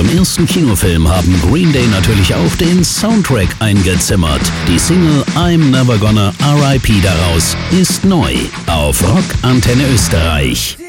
ihrem ersten Kinofilm haben Green Day natürlich auch den Soundtrack eingezimmert. Die Single I'm Never Gonna R.I.P. daraus ist neu auf Rock Antenne Österreich.